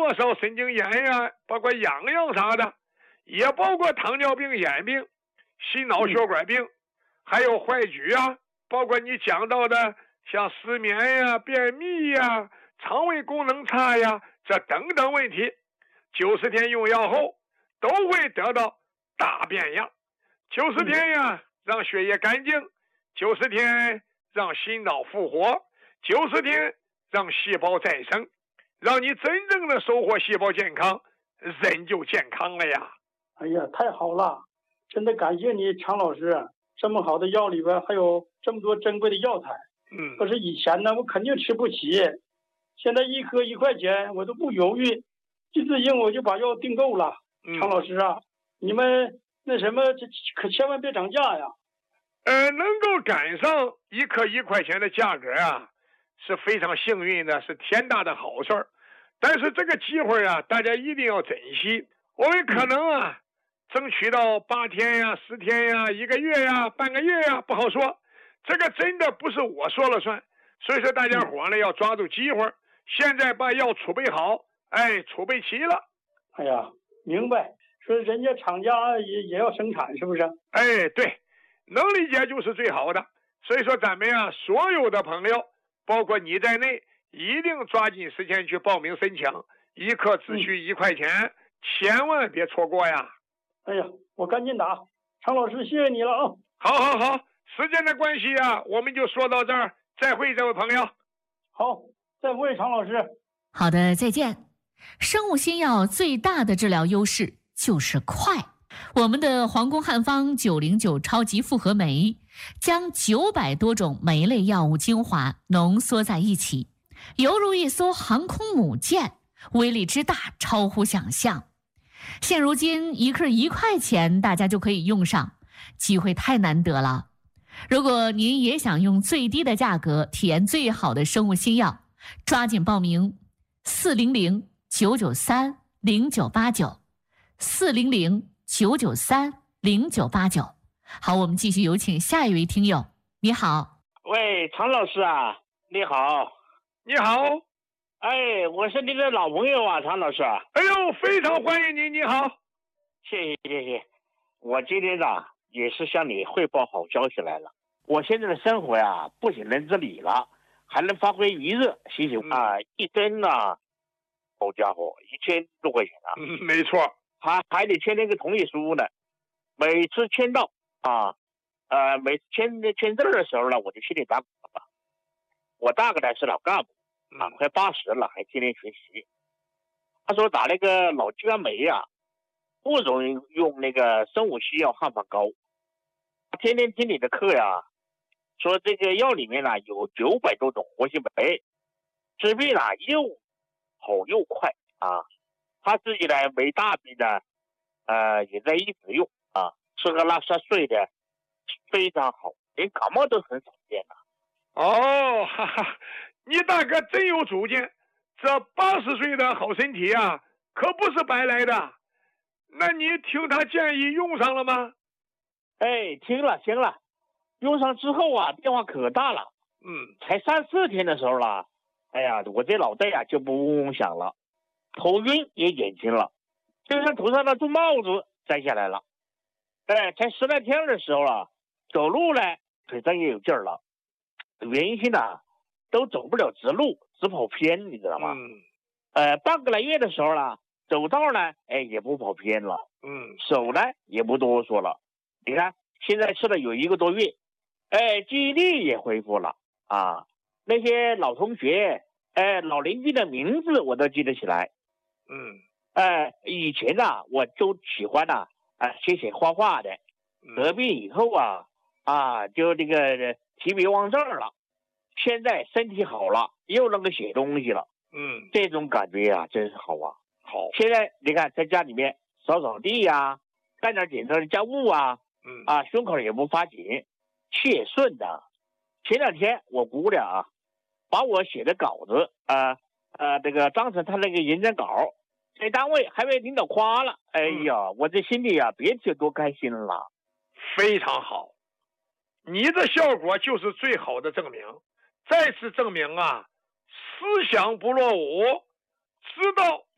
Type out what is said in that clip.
末梢神经炎呀，包括痒痒啥的，也包括糖尿病、眼病、心脑血管病，还有坏疽啊，包括你讲到的像失眠呀、便秘呀、肠胃功能差呀，这等等问题，90天用药后都会得到大变样。90天呀，让血液干净；90天让心脑复活；90天让细胞再生，让你真正的收获细胞健康，人就健康了呀。 哎呀，太好了，真的感谢你常老师，这么好的药里边还有这么多珍贵的药材。要是以前呢，我肯定吃不起，现在一颗1块钱，我都不犹豫，一次性我就把药订购了。常老师啊，你们那什么，这可千万别涨价呀。 能够赶上一颗1块钱的价格啊，是非常幸运的，是天大的好事儿。但是这个机会啊，大家一定要珍惜。我们可能啊，争取到8天呀、10天呀、1个月呀、半个月呀，不好说。这个真的不是我说了算，所以说大家伙呢要抓住机会，现在把药储备好，储备齐了。 哎呀，明白。说人家厂家也要生产，是不是？ 对，能理解就是最好的。所以说咱们呀，所有的朋友，包括你在内，一定抓紧时间去报名申请，一颗只需1块钱，千万别错过呀。 哎呀，我赶紧打。常老师，谢谢你了啊。 好，时间的关系啊，我们就说到这儿，再会，这位朋友。 好，再会，常老师。 好的，再见。生物新药最大的治疗优势就是快。我们的皇宫汉方909超级复合酶将900多种酶类药物精华浓缩在一起，犹如一艘航空母舰，威力之大超乎想象。现如今一颗1块钱大家就可以用上，机会太难得了。如果您也想用最低的价格体验最好的生物新药，抓紧报名400-993-0989 400-993-0989。好，我们继续有请下一位听友。你好。 喂，常老师啊，你好。 你好。 我是你的老朋友啊，常老师。 非常欢迎你。你好。 谢谢。我今天呢也是向你汇报好消息来了。我现在的生活呀不仅能自理了，还能发挥余热，谢谢啊！一针呢，好家伙，1000多块钱啊！ 没错， 还得签那个同意书呢。每次签到每次签字的时候呢，我就心里打鼓了。我大概呢是老干部快80了，还天天学习。他说打那个脑肌酐酶啊，不容易用那个生物西药汉方膏。天天听你的课呀，说这个药里面呢有900多种活性酶，治病呢又好又快啊。他自己呢没大病呢，也在一直用啊，吃喝拉撒睡的非常好，连感冒都很少见了。 你大哥真有主见，这80岁的好身体啊，可不是白来的。那你听他建议用上了吗？ 听了，用上之后啊，变化可大了。才3、4天的时候了，我这脑袋呀就不嗡嗡响了，头晕也减轻了，就像头上那种帽子摘下来了。才10来天的时候了，走路呢腿上也有劲儿了，原先呢都走不了直路，只跑偏，你知道吗？半个来月的时候了，走道呢也不跑偏了，手呢也不哆嗦了。你看现在吃了有1个多月，记忆力也恢复了啊。那些老同学老邻居的名字我都记得起来。以前呢我就喜欢写画画的，得病以后就这个提笔忘字了，现在身体好了又能够写东西了。这种感觉啊真是好啊。 好， 现在你看在家里面扫扫地呀，干点简单的家务胸口也不发紧，气也顺的。前2天我姑娘把我写的稿子这个当成他那个演讲稿，在单位还被领导夸了。我这心里别提有多开心了。 非常好，你的效果就是最好的证明，再次证明思想不落伍，知道